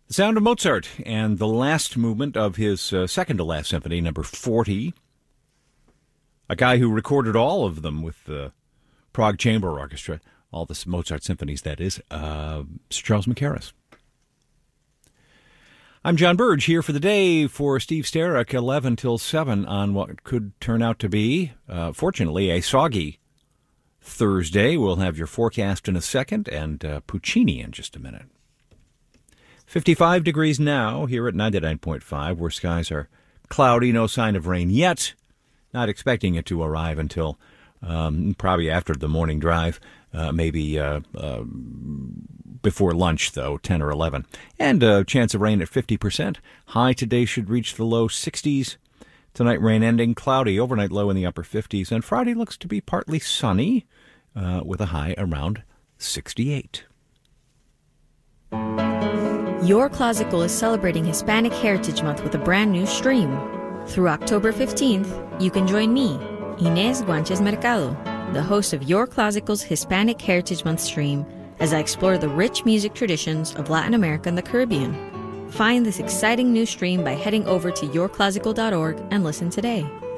The Sound of Mozart and the last movement of his second-to-last symphony, number 40. A guy who recorded all of them with the Prague Chamber Orchestra, all the Mozart symphonies, that is, Sir Charles Mackerras. I'm John Burge here for the day for Steve Sterrick, 11 till 7 on what could turn out to be, fortunately, a soggy Thursday. We'll have your forecast in a second and Puccini in just a minute. 55 degrees now here at 99.5, where skies are cloudy, no sign of rain yet. Not expecting it to arrive until probably after the morning drive, maybe before lunch, though, 10 or 11. And a chance of rain at 50%. High today should reach the low 60s. Tonight, rain ending cloudy, overnight low in the upper 50s. And Friday looks to be partly sunny with a high around 68. Your Classical is celebrating Hispanic Heritage Month with a brand new stream. Through October 15th, you can join me, Inés Guanches Mercado, the host of Your Classical's Hispanic Heritage Month stream, as I explore the rich music traditions of Latin America and the Caribbean. Find this exciting new stream by heading over to yourclassical.org and listen today.